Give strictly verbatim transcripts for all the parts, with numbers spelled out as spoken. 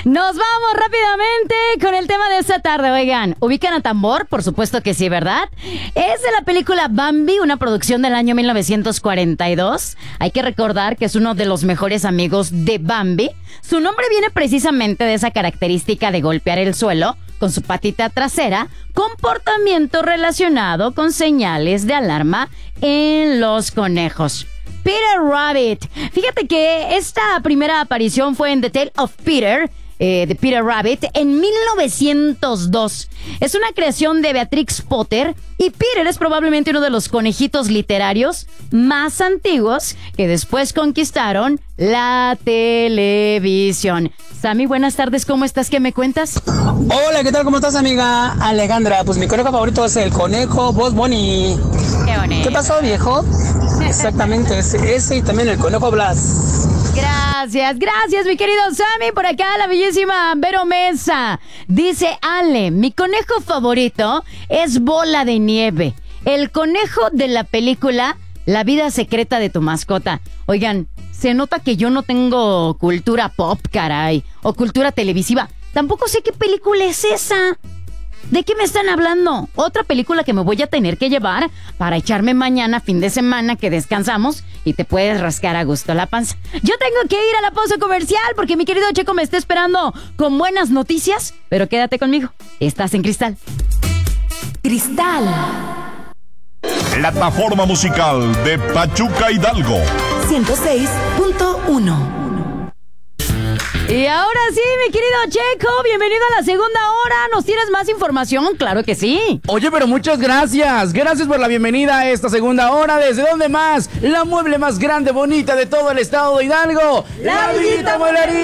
Nos vamos rápidamente con el tema de esta tarde. Oigan, ¿ubican a Tambor? Por supuesto que sí, ¿verdad? Es de la película Bambi, una producción del año mil novecientos cuarenta y dos. Hay que recordar que es uno de los mejores amigos de Bambi. Su nombre viene precisamente de esa característica de golpear el suelo con su patita trasera, comportamiento relacionado con señales de alarma en los conejos. Peter Rabbit. Fíjate que esta primera aparición fue en The Tale of Peter, eh, de Peter Rabbit, en mil novecientos dos. Es una creación de Beatrix Potter y Peter es probablemente uno de los conejitos literarios más antiguos que después conquistaron la televisión. Sammy, buenas tardes, ¿cómo estás? ¿Qué me cuentas? Hola, ¿qué tal? ¿Cómo estás, amiga Alejandra? Pues mi conejo favorito es el conejo Bugs Bunny. Qué bonito. ¿Qué pasó, viejo? Exactamente, ese, ese y también el conejo Blas. Gracias, gracias, mi querido Sammy. Por acá la bellísima Vero Mesa. Dice Ale, mi conejo favorito es Bola de Nieve, el conejo de la película La vida secreta de tu mascota. Oigan, se nota que yo no tengo cultura pop, caray, o cultura televisiva. Tampoco sé qué película es esa. ¿De qué me están hablando? Otra película que me voy a tener que llevar para echarme mañana, fin de semana, que descansamos y te puedes rascar a gusto la panza. Yo tengo que ir a la pausa comercial porque mi querido Checo me está esperando con buenas noticias, pero quédate conmigo. Estás en Cristal. Cristal. Plataforma musical de Pachuca Hidalgo. ciento seis punto uno. Y ahora sí, mi querido Checo, bienvenido a la segunda hora. ¿Nos tienes más información? Claro que sí. Oye, pero muchas gracias. Gracias por la bienvenida a esta segunda hora. ¿Desde dónde más? La mueble más grande, bonita de todo el estado de Hidalgo. ¡La Villita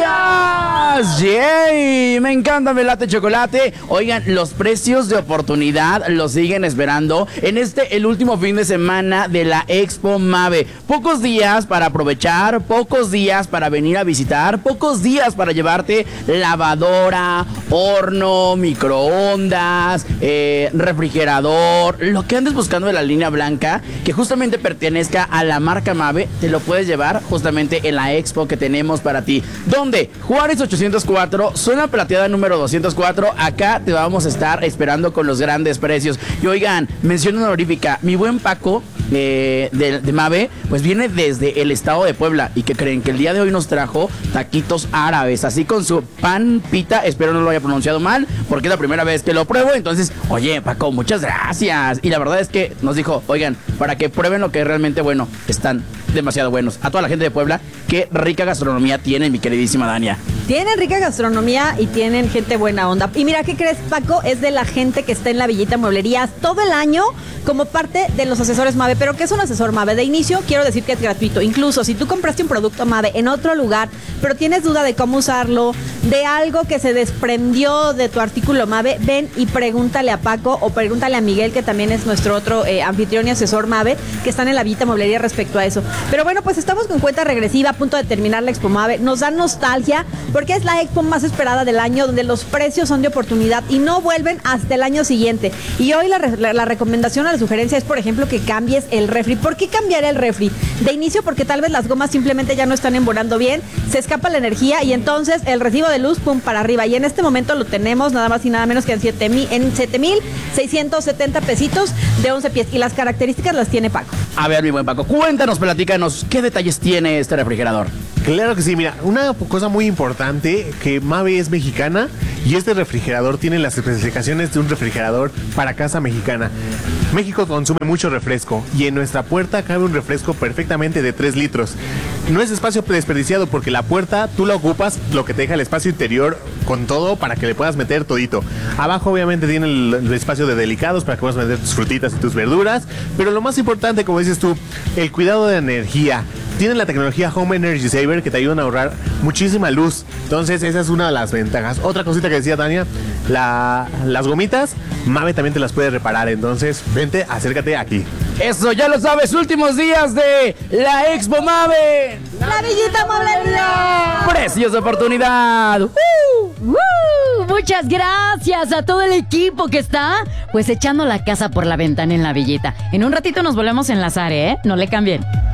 Mueblerías! ¡Yay! Me encanta, me late chocolate. Oigan, los precios de oportunidad los siguen esperando en este, el último fin de semana de la Expo Mave. Pocos días para aprovechar, pocos días para venir a visitar, pocos días para llevarte lavadora, horno, microondas, eh, refrigerador, lo que andes buscando de la línea blanca, que justamente pertenezca a la marca Mave, te lo puedes llevar justamente en la expo que tenemos para ti. ¿Dónde? Juárez ochocientos cuatro, zona plateada número doscientos cuatro. Acá te vamos a estar esperando con los grandes precios. Y oigan, mención honorífica, mi buen Paco eh, de, de Mave, pues viene desde el estado de Puebla. ¿Y que creen? Que el día de hoy nos trajo taquitos árabes, así con su pan pita, espero no lo haya pronunciado mal, porque es la primera vez que lo pruebo. Entonces, oye, Paco, muchas gracias. Y la verdad es que nos dijo, oigan, para que prueben lo que es realmente bueno, están demasiado buenos. A toda la gente de Puebla, qué rica gastronomía tiene, mi queridísima Dania. Tienen rica gastronomía y tienen gente buena onda. Y mira, ¿qué crees, Paco? Es de la gente que está en la Villita Mueblerías todo el año como parte de los asesores Mave. ¿Pero qué es un asesor Mave? De inicio, quiero decir que es gratuito. Incluso si tú compraste un producto Mave en otro lugar, pero tienes duda de cómo usarlo, de algo que se desprendió de tu artículo Mave, ven y pregúntale a Paco o pregúntale a Miguel, que también es nuestro otro eh, anfitrión y asesor Mave, que están en la Villita Mueblería respecto a eso. Pero bueno, pues estamos con cuenta regresiva, a punto de terminar la Expo Mave. Nos da nostalgia porque es la expo más esperada del año, donde los precios son de oportunidad y no vuelven hasta el año siguiente. Y hoy la, la, la recomendación o la sugerencia es, por ejemplo, que cambies el refri. ¿Por qué cambiar el refri? De inicio, porque tal vez las gomas simplemente ya no están embonando bien, se escapa la energía y entonces el recibo de luz, pum, para arriba. Y en este momento lo tenemos nada más y nada menos que en siete mil seiscientos setenta pesitos de once pies. Y las características las tiene Paco. A ver, mi buen Paco, cuéntanos, platícanos, ¿qué detalles tiene este refrigerador? Claro que sí, mira, una cosa muy importante, que Mave es mexicana y este refrigerador tiene las especificaciones de un refrigerador para casa mexicana. México consume mucho refresco y en nuestra puerta cabe un refresco perfectamente de tres litros. No es espacio desperdiciado porque la puerta tú la ocupas, lo que te deja el espacio interior con todo para que le puedas meter todito. Abajo obviamente tiene el, el espacio de delicados para que puedas meter tus frutitas y tus verduras, pero lo más importante, como dices tú, el cuidado de la energía. Tienen la tecnología Home Energy Saver que te ayudan a ahorrar muchísima luz. Entonces esa es una de las ventajas. Otra cosita que decía Tania, la, las gomitas, Mave también te las puede reparar. Entonces vente, acércate aquí. Eso, ya lo sabes, últimos días de la Expo Mave. ¡La Villita Mueblería! Precios de oportunidad. ¡Uh! ¡Uh! Muchas gracias a todo el equipo que está pues echando la casa por la ventana en la Villita. En un ratito nos volvemos a enlazar, ¿eh? No le cambien.